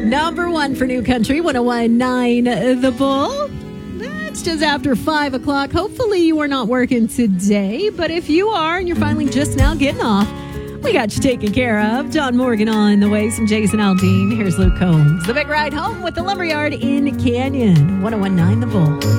Number one for New Country, 101.9 The Bull. It's just after 5 o'clock. Hopefully you are not working today, but if you are and you're finally just now getting off, we got you taken care of. John Morgan on the way, some Jason Aldean. Here's Luke Combs. The Big Ride Home with the Lumberyard in Canyon, 101.9 The Bull.